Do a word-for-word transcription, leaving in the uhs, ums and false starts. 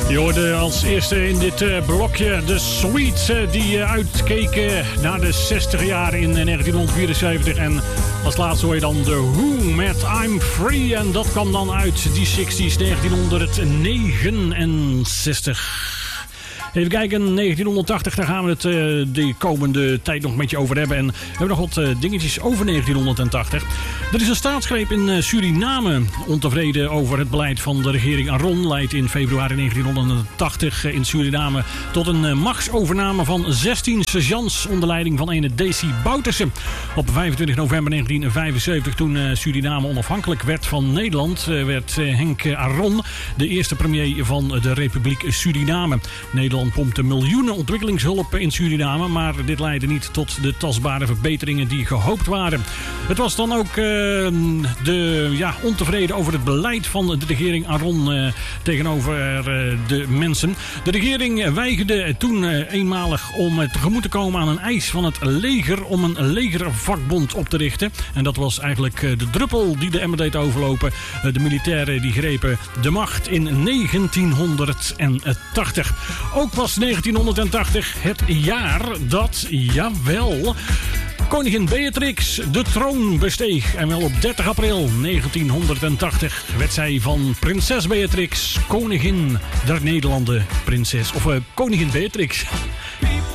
Je hoorde als eerste in dit uh, blokje de Sweets uh, die uh, uitkeken naar de zestig jaar in uh, negentien vierenzeventig. En als laatste hoor je dan de Who met I'm Free. En dat kwam dan uit die zestig's negentien negenenzestig. Even kijken, negentien tachtig, daar gaan we het uh, de komende tijd nog met je over hebben. En we hebben nog wat uh, dingetjes over negentien tachtig. Er is een staatsgreep in uh, Suriname. Ontevreden over het beleid van de regering Aron leidt in februari negentien tachtig uh, in Suriname tot een uh, machtsovername van zestien sergeants onder leiding van ene Desi Bouterse. Op vijfentwintig november negentien vijfenzeventig, toen uh, Suriname onafhankelijk werd van Nederland, uh, werd uh, Henk Aron de eerste premier van de Republiek Suriname. Nederland pompte miljoenen ontwikkelingshulp in Suriname, maar dit leidde niet tot de tastbare verbeteringen die gehoopt waren. Het was dan ook uh, de, ja, ontevreden over het beleid van de regering Aron uh, tegenover uh, de mensen. De regering weigerde toen uh, eenmalig om uh, tegemoet te komen aan een eis van het leger om een legervakbond op te richten. En dat was eigenlijk uh, de druppel die de emmer deed overlopen. Uh, de militairen die grepen de macht in negentien tachtig. Ook was negentien tachtig het jaar dat, jawel, koningin Beatrix de troon besteeg. En wel op dertig april negentien tachtig werd zij van prinses Beatrix koningin der Nederlanden prinses. Of uh, koningin Beatrix.